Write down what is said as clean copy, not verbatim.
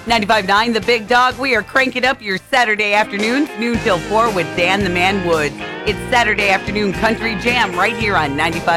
95.9 The Big Dog. We are cranking up your Saturday afternoons, noon till 4 with Dan the Man Woods. It's Saturday afternoon country jam right here on 95.